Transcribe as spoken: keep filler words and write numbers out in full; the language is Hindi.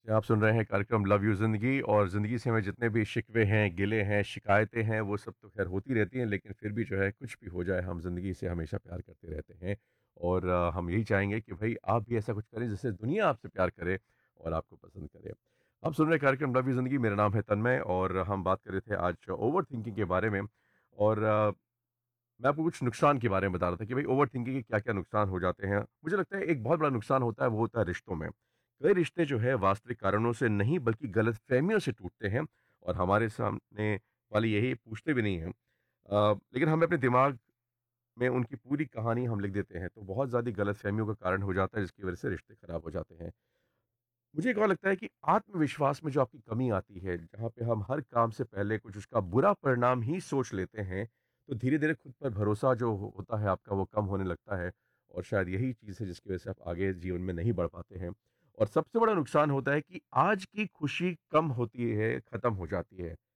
आप सुन रहे हैं कार्यक्रम लव यू ज़िंदगी और ज़िंदगी से हमें जितने भी शिकवे हैं, गिले हैं, शिकायतें हैं, वो सब तो ख़ैर होती रहती हैं, लेकिन फिर भी जो है कुछ भी हो जाए हम ज़िंदगी से हमेशा प्यार करते रहते हैं। और अ, हम यही चाहेंगे कि भई आप भी ऐसा कुछ करें जिससे दुनिया आपसे प्यार करे और आपको पसंद करे। आप सुन रहे हैं कार्यक्रम लव यू ज़िंदगी, मेरा नाम है तन्मय और हम बात कर रहे थे आज ओवरथिंकिंग के बारे में। और अ, मैं आपको कुछ नुकसान के बारे में बता रहा था कि भाई ओवरथिंकिंग के क्या-क्या नुकसान हो जाते हैं। मुझे लगता है एक बहुत बड़ा नुकसान होता है, वो होता है रिश्तों में। कई रिश्ते जो है वास्तविक कारणों से नहीं बल्कि गलतफ़हमियों से टूटते हैं और हमारे सामने वाले यही पूछते भी नहीं हैं। अ, लेकिन हम अपने दिमाग में उनकी पूरी कहानी हम लिख देते हैं, तो बहुत ज़्यादा गलतफ़हमियों का कारण हो जाता है जिसकी वज़ह से रिश्ते ख़राब हो जाते हैं। मुझे एक और लगता है कि आत्मविश्वास में जो आपकी कमी आती है, जहाँ पे हम हर काम से पहले कुछ उसका बुरा परिणाम ही सोच लेते हैं, तो धीरे-धीरे खुद पर भरोसा जो हो होता है आपका वो कम होने लगता है और शायद यही चीज़ है जिसकी वज़ह से आप आगे जीवन में नहीं बढ़ पाते हैं। और सबसे बड़ा नुकसान होता है कि आज की खुशी कम होती है, ख़त्म हो जाती है।